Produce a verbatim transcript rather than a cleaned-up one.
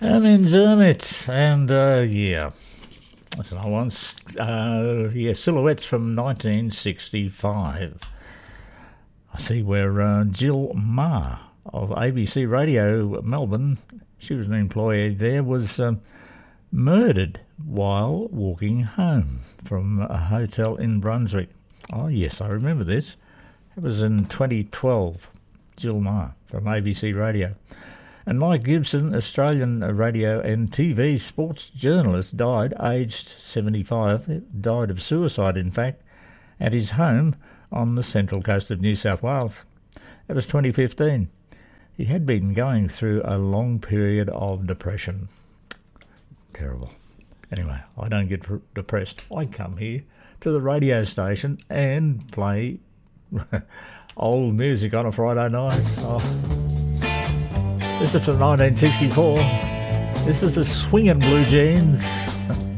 Herman Zermatt, and uh, yeah, that's another one. Uh, yeah, Silhouettes from nineteen sixty-five. I see where uh, Jill Maher of A B C Radio Melbourne, she was an employee there, was um, murdered while walking home from a hotel in Brunswick. Oh yes, I remember this. It was in twenty twelve. Jill Maher from A B C Radio. And Mike Gibson, Australian radio and T V sports journalist, died aged seventy-five, died of suicide in fact, at his home on the central coast of New South Wales. It was twenty fifteen. He had been going through a long period of depression. Terrible. Anyway, I don't get depressed. I come here to the radio station and play old music on a Friday night. Oh. This is from nineteen sixty-four. This is the Swingin' Blue Jeans.